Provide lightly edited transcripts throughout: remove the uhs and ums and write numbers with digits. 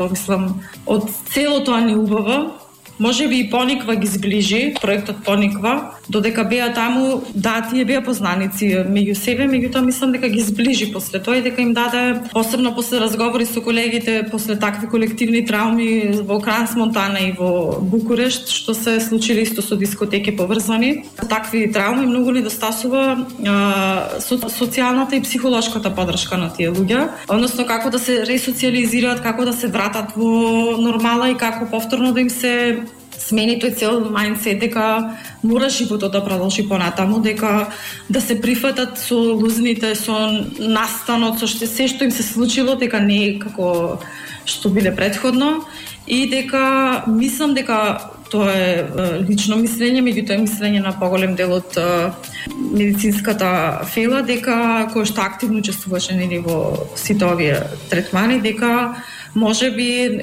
Мислам, од целото ни убаво, може би и Пониква ги зближи, проектот Пониква, додека беа таму, да, тие беа познаници меѓу себе, меѓутоа мислам дека ги зближи после тоа и дека им даде, посебно после разговори со колегите, после такви колективни трауми во Кранс Монтана и во Букурешт, што се случили исто со дискотеки поврзани. Такви трауми многу недостасува социјалната и психолошката поддршка на тие луѓе, односно како да се ресоциализираат, како да се вратат во нормала и како повторно да им се смени тој цел мајндсет дека мора животот да продолжи понатаму, дека да се прифатат со лузните, со настанот, со се што им се случило, дека не е како што биле претходно и дека мислам дека тоа е лично мислење, меѓутоа е мислење на поголем дел од медицинската фела, дека кој што активно учествуваше во сите овие третмани, дека може би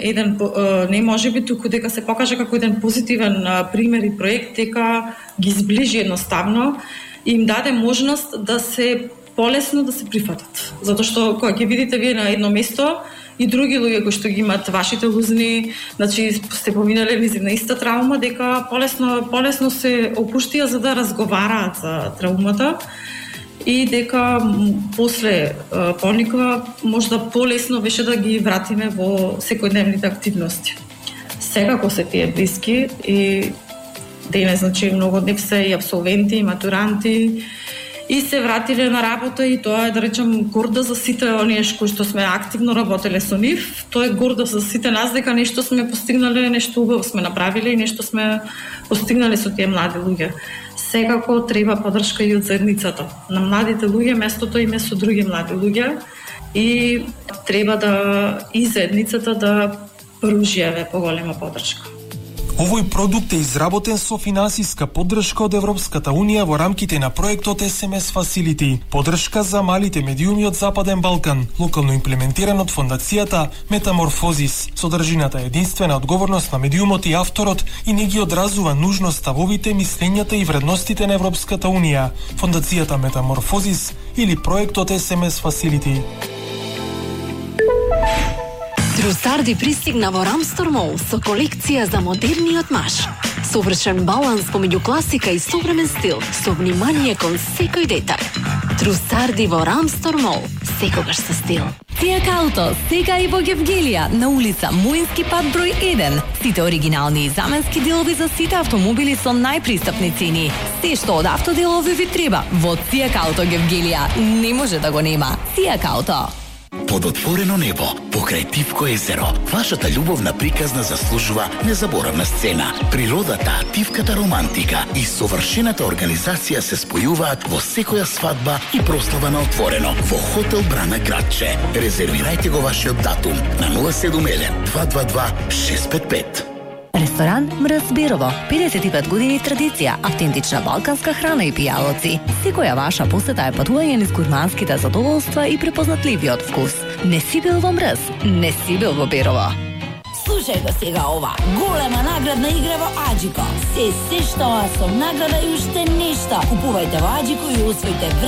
туку дека се покаже како еден позитивен пример и проект, дека ги зближи едноставно и им даде можност да се полесно да се прифатат. Затоа што кога ќе видите вие на едно место и други луѓе кои што ги имаат вашите лузни, значи сте поминале низ една иста траума, дека полесно се опуштија за да разговараат за траумата и дека после Пониква можда полесно беше да ги вратиме во секојдневните активности. Секако се тие блиски и денес, значи, многу од нив се и абсолвенти, и матуранти, и се вратиле на работа и тоа е, да речем, горда за сите оние кои што сме активно работеле со нив. Тоа е горда за сите нас дека нешто сме постигнале, нешто убаво сме направиле и нешто сме постигнале со тие млади луѓе. Секако треба поддршка и од заедницата. На младите луѓе местото им е со други млади луѓе и треба да и заедницата да пружијаве поголема поддршка. Овој продукт е изработен со финансиска поддршка од Европската Унија во рамките на проектот SMS Facility, поддршка за малите медиуми од Западен Балкан, локално имплементиран од фондацијата Метаморфозис. Содржината е единствена одговорност на медиумот и авторот и не ги одразува нужно ставовите, мислењата и вредностите на Европската Унија, фондацијата Метаморфозис или проектот SMS Facility. Трусарди пристигна во Рамстор Мол со колекција за модерниот маж. Совршен баланс помеѓу класика и современ стил, со внимание кон секој детај. Трусарди во Рамстор Мол, секогаш со стил. Цијак Ауто, сега и во Гевгелија, на улица Муински пат број 1. Сите оригинални и заменски делови за сите автомобили со најпристапни цени. Се што од автоделови ви треба, во Цијак Ауто Гевгелија не може да го нема. Цијак Ауто. Под отворено небо, покрај Тивко езеро, вашата љубовна приказна заслужува незаборавна сцена. Природата, тивката романтика и совршената организација се спојуваат во секоја свадба и прослава на отворено во Хотел Брана Градче. Резервирајте го вашиот датум на 071 222 655. Ресторан Мрз Берово, 55 години традиција, автентична балканска храна и пијалоци. Секоја ваша посета е патување низ гурманските задоволства и препознатливиот вкус. Не си бил во Мрз, не си бил во Берово. Слушај го сега ова, голема наградна игра во Аџико. Се што со награда и уште нешто. Купувајте во Аџико и освојте